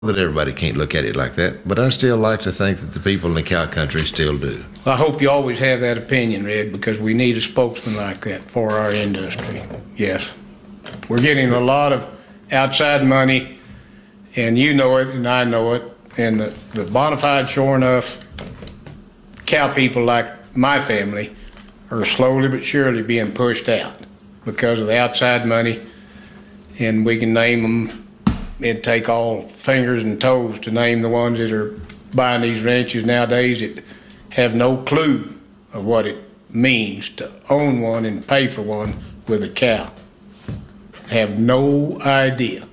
that everybody can't look at it like that, but I still like to think that the people in the cow country still do. I hope you always have that opinion, Red, because we need a spokesman like that for our industry. Yes. We're getting a lot of outside money, and you know it, and I know it, and the bona fide, sure enough, cow people like my family are slowly but surely being pushed out because of the outside money, and we can name them. It'd take all fingers and toes to name the ones that are buying these ranches nowadays that have no clue of what it means to own one and pay for one with a cow. Have no idea.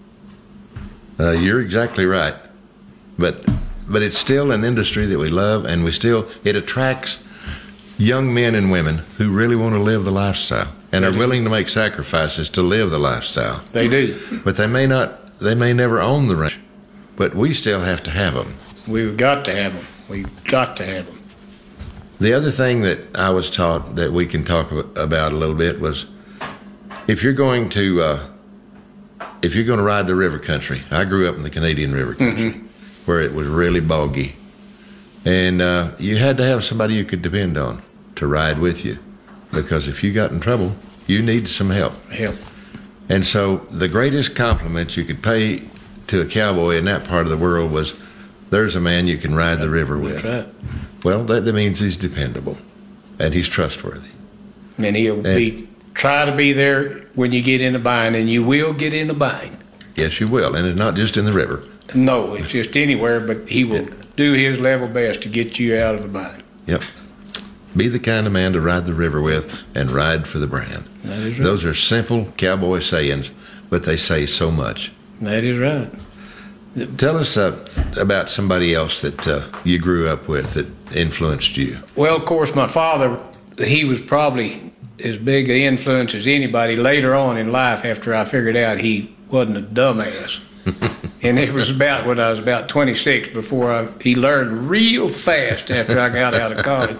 You're exactly right, but it's still an industry that we love, and it attracts young men and women who really want to live the lifestyle and are willing to make sacrifices to live the lifestyle. They do, but they may never own the ranch, but we still have to have them. We've got to have them. We've got to have them. The other thing that I was taught that we can talk about a little bit was if you're going to ride the river country. I grew up in the Canadian river country where it was really boggy, and you had to have somebody you could depend on to ride with you, because if you got in trouble, you needed some help. And so the greatest compliment you could pay to a cowboy in that part of the world was, there's a man you can ride the river with. That's right. Well, that means he's dependable and he's trustworthy. And he'll try to be there when you get in a bind, and you will get in a bind. Yes, you will, and it's not just in the river. No, it's just anywhere, but he will do his level best to get you out of the bind. Yep. Be the kind of man to ride the river with and ride for the brand. That is right. Those are simple cowboy sayings, but they say so much. That is right. Tell us about somebody else that you grew up with that influenced you. Well, of course, my father, he was probably as big an influence as anybody later on in life after I figured out he wasn't a dumbass. And it was about when I was about 26 before he learned real fast after I got out of college.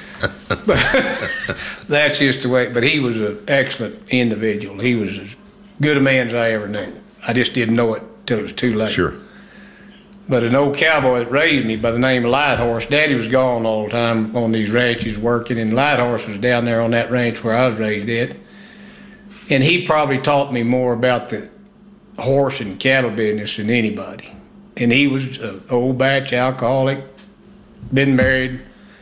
But that's just the way. But he was an excellent individual. He was as good a man as I ever knew. I just didn't know it till it was too late. Sure. But an old cowboy that raised me by the name of Lighthorse, Daddy was gone all the time on these ranches working, and Lighthorse was down there on that ranch where I was raised at. And he probably taught me more about the horse and cattle business than anybody. And he was an old batch alcoholic, been married,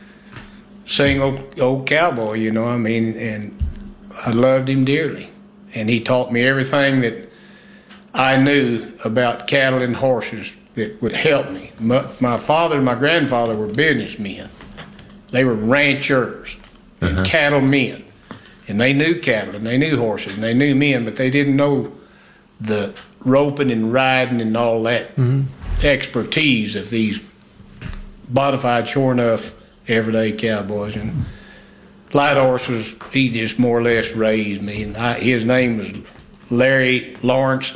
single old cowboy, you know what I mean, and I loved him dearly. And he taught me everything that I knew about cattle and horses that would help me. My father and my grandfather were businessmen. They were ranchers and cattlemen. And they knew cattle and they knew horses and they knew men, but they didn't know the roping and riding and all that expertise of these bona fide, sure enough, everyday cowboys. And Lighthorse he just more or less raised me. And his name was Larry Lawrence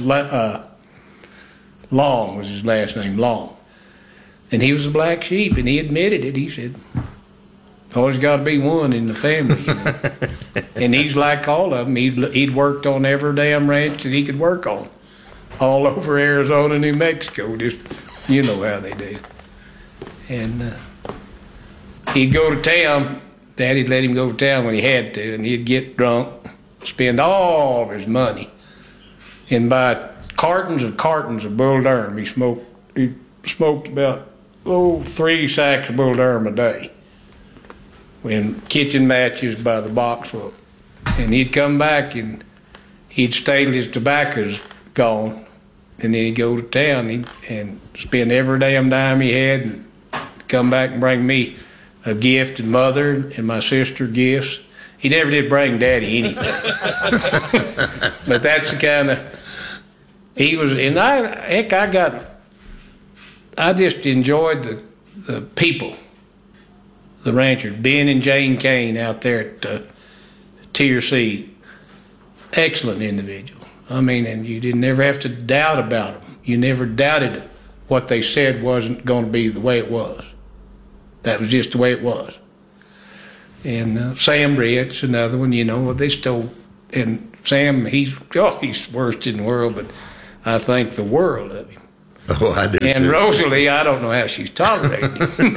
Long was his last name, Long. And he was a black sheep, and he admitted it. He said, always got to be one in the family. You know? And he's like all of them. He'd worked on every damn ranch that he could work on, all over Arizona, New Mexico. Just, you know how they do. And he'd go to town. Daddy'd let him go to town when he had to, and he'd get drunk, spend all of his money, and buy cartons of Bull Durham. He smoked about 3 sacks of Bull Durham a day, and kitchen matches by the boxful. And he'd come back and he'd stay till his tobacco's gone, and then he'd go to town and spend every damn dime he had, and come back and bring me a gift, and Mother and my sister gifts. He never did bring Daddy anything. But that's the kind of he was. And I just enjoyed the people, the ranchers. Ben and Jane Kane out there at TRC, excellent individual. I mean, and you didn't never have to doubt about them. You never doubted what they said wasn't going to be the way it was. That was just the way it was. And Sam Britt's another one, you know. They still, and Sam, he's worst in the world, but I think the world of him. Oh, I do And too. Rosalie, I don't know how she's tolerated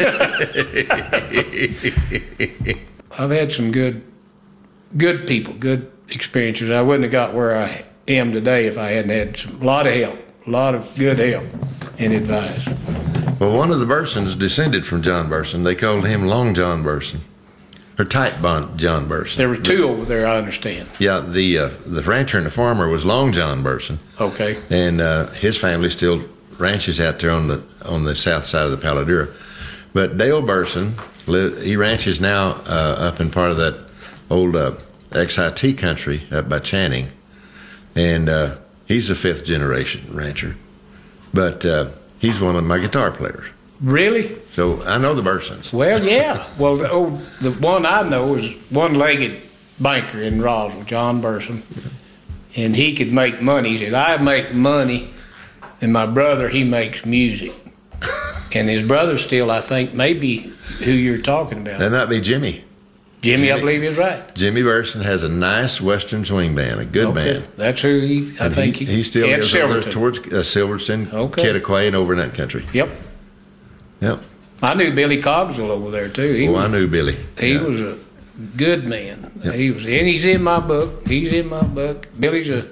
it. I've had some good people, good experiences. I wouldn't have got where I am today if I hadn't had a lot of help, a lot of good help and advice. Well, one of the Bursons descended from John Burson. They called him Long John Burson, or Tight John Burson. There were two over there, I understand. Yeah, the rancher and the farmer was Long John Burson, Okay. and his family still ranches out there on the south side of the Palo Duro. But Dale Burson, he ranches now up in part of that old XIT country up by Channing, and he's a fifth generation rancher. But he's one of my guitar players. Really? So I know the Bursons. Well, yeah. Well, the one I know is one-legged banker in Roswell, John Burson, and he could make money. He said, "I make money, and my brother, he makes music." And his brother still, I think, maybe who you're talking about. That might be Jimmy. Jimmy, I believe is right. Jimmy Burson has a nice Western swing band, a good band. That's who I And think he still at lives over Silverton. towards Silverton, Okay. Kittaquay, and over in that country. Yep. Yep. I knew Billy Cogswell over there, too. I knew Billy. He Yeah. was a good man. Yep. And he's in my book. He's in my book. Billy's he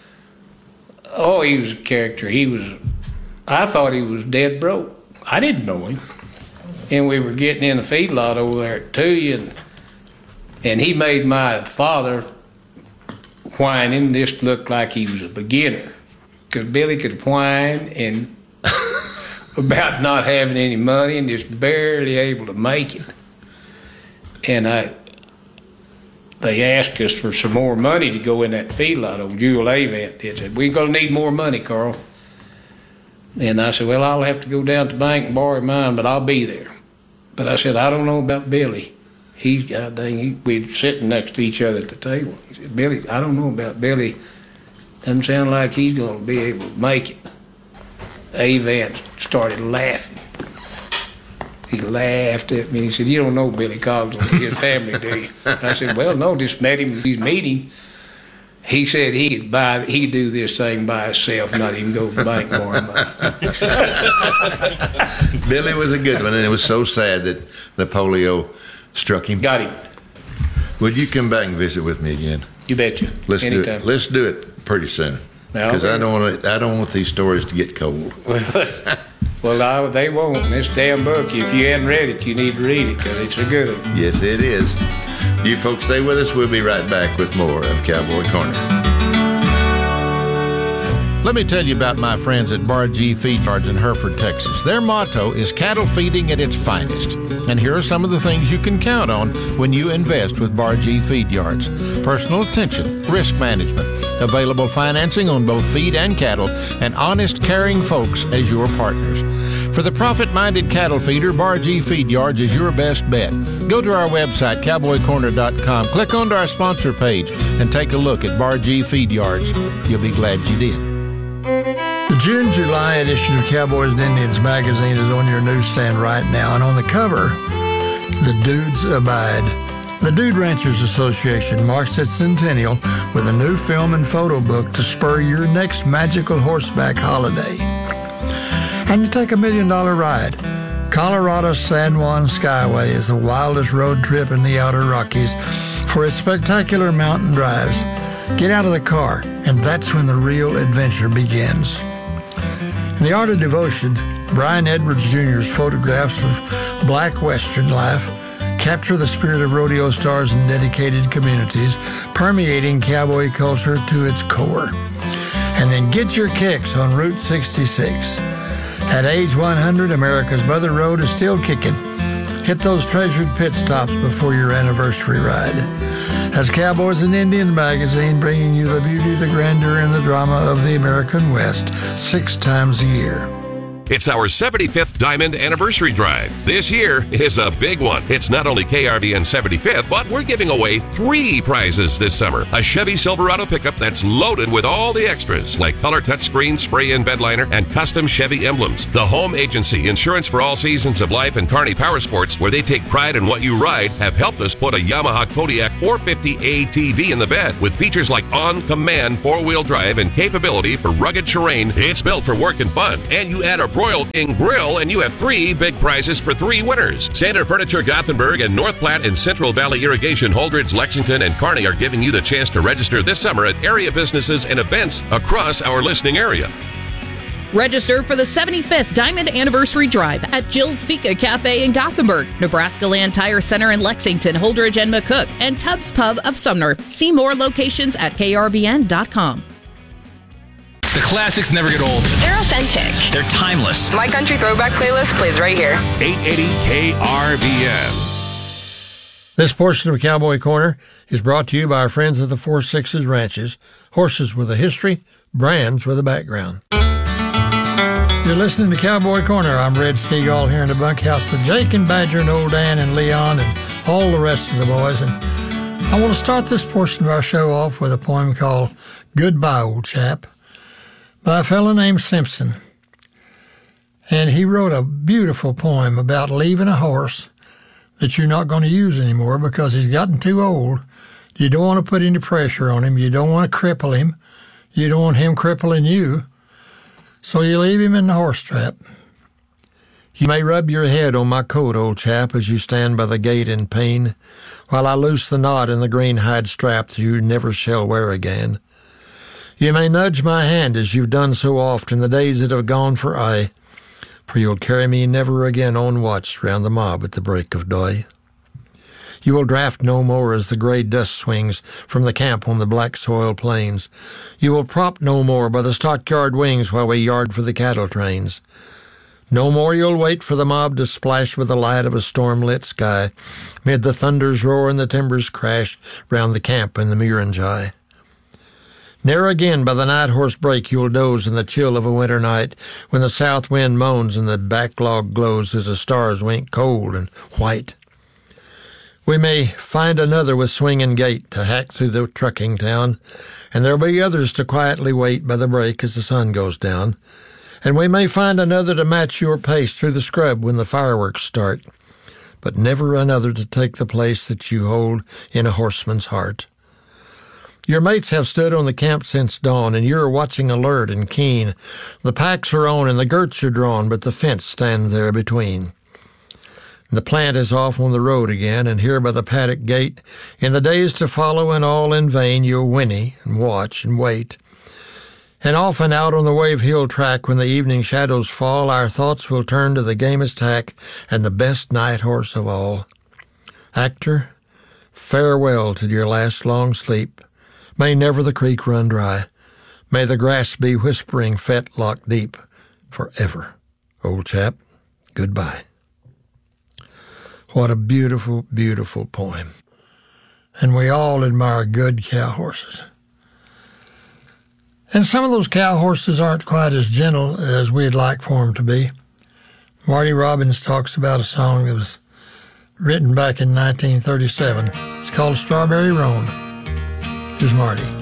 was a character. I thought he was dead broke. I didn't know him. And we were getting in a feedlot over there at Tuya, and he made my father whining. This looked like he was a beginner, because Billy could whine and about not having any money and just barely able to make it. And they asked us for some more money to go in that feedlot. Old Jewel Avant did. Said, "We're going to need more money, Carl." And I said, "Well, I'll have to go down to the bank and borrow mine, but I'll be there." But I said, "I don't know about Billy. We're sitting next to each other at the table." He said, "Billy, I don't know about Billy. Doesn't sound like he's going to be able to make it." Avant started laughing. He laughed at me. He said, "You don't know Billy Cogswell and his family, do you?" I said, "Well, no, just met him at his meeting. He said he could do this thing by himself, not even go to the bank and borrow money." Billy was a good one, and it was so sad that the polio struck him. Got him. Would you come back and visit with me again? You betcha. Let's Anytime. do it. Let's do it pretty soon. Now, Because I don't want these stories to get cold. Well, they won't. And this damn book, if you hadn't read it, you need to read it, because it's a good one. Yes, it is. You folks stay with us. We'll be right back with more of Cowboy Corner. Let me tell you about my friends at Bar G Feed Yards in Hereford, Texas. Their motto is cattle feeding at its finest. And here are some of the things you can count on when you invest with Bar G Feed Yards. Personal attention, risk management, available financing on both feed and cattle, and honest, caring folks as your partners. For the profit-minded cattle feeder, Bar G Feed Yards is your best bet. Go to our website, cowboycorner.com, click onto our sponsor page, and take a look at Bar G Feed Yards. You'll be glad you did. The June-July edition of Cowboys and Indians magazine is on your newsstand right now, and on the cover, The Dudes Abide. The Dude Ranchers Association marks its centennial with a new film and photo book to spur your next magical horseback holiday. And you take $1 million ride. Colorado San Juan Skyway is the wildest road trip in the outer Rockies for its spectacular mountain drives. Get out of the car, and that's when the real adventure begins. In The Art of Devotion, Brian Edwards Jr.'s photographs of black Western life capture the spirit of rodeo stars and dedicated communities, permeating cowboy culture to its core. And then get your kicks on Route 66. At age 100, America's Mother Road is still kicking. Hit those treasured pit stops before your anniversary ride. That's Cowboys and Indians magazine, bringing you the beauty, the grandeur, and the drama of the American West 6 times a year. It's our 75th Diamond Anniversary Drive. This year is a big one. It's not only KRVN 75th, but we're giving away 3 prizes this summer. A Chevy Silverado pickup that's loaded with all the extras, like color touchscreen, spray-in bed liner, and custom Chevy emblems. The Home Agency, insurance for all seasons of life, and Kearney Power Sports, where they take pride in what you ride, have helped us put a Yamaha Kodiak 450 ATV in the bed with features like on-command 4-wheel drive and capability for rugged terrain. It's built for work and fun. And you add a Broil King grill, and you have 3 big prizes for 3 winners. Sander Furniture Gothenburg and North Platte and Central Valley Irrigation Holdridge, Lexington, and Kearney are giving you the chance to register this summer at area businesses and events across our listening area. Register for the 75th Diamond Anniversary Drive at Jill's Fika Cafe in Gothenburg, Nebraska Land Tire Center in Lexington, Holdridge and McCook, and Tubbs Pub of Sumner. See more locations at KRBN.com. The classics never get old. They're authentic. They're timeless. My country throwback playlist plays right here. 880 KRVN. This portion of Cowboy Corner is brought to you by our friends at the 4 Sixes Ranches. Horses with a history, brands with a background. You're listening to Cowboy Corner. I'm Red Steagall here in the bunkhouse with Jake and Badger and Old Dan and Leon and all the rest of the boys. And I want to start this portion of our show off with a poem called Goodbye, Old Chap, by a fellow named Simpson. And he wrote a beautiful poem about leaving a horse that you're not going to use anymore because he's gotten too old. You don't want to put any pressure on him. You don't want to cripple him. You don't want him crippling you. So you leave him in the horse trap. You may rub your head on my coat, old chap, as you stand by the gate in pain, while I loose the knot in the green hide strap that you never shall wear again. You may nudge my hand as you've done so oft in the days that have gone for aye, for you'll carry me never again on watch round the mob at the break of day. You will draft no more as the gray dust swings from the camp on the black soil plains. You will prop no more by the stockyard wings while we yard for the cattle trains. No more you'll wait for the mob to splash with the light of a storm-lit sky, mid the thunder's roar and the timbers crash round the camp in the Muirinjai. Ne'er again by the night horse break you'll doze in the chill of a winter night, when the south wind moans and the backlog glows as the stars wink cold and white. We may find another with swinging gait to hack through the trucking town, and there'll be others to quietly wait by the break as the sun goes down. And we may find another to match your pace through the scrub when the fireworks start, but never another to take the place that you hold in a horseman's heart. Your mates have stood on the camp since dawn, and you're watching alert and keen. The packs are on and the girths are drawn, but the fence stands there between. The plant is off on the road again, and here by the paddock gate, in the days to follow and all in vain, you'll whinny and watch and wait. And often out on the Wave Hill track, when the evening shadows fall, our thoughts will turn to the gamest hack and the best night horse of all. Actor, farewell to your last long sleep. May never the creek run dry. May the grass be whispering fetlock deep forever. Old chap, goodbye. What a beautiful, beautiful poem. And we all admire good cow horses. And some of those cow horses aren't quite as gentle as we'd like for them to be. Marty Robbins talks about a song that was written back in 1937. It's called Strawberry Roan. Here's Marty.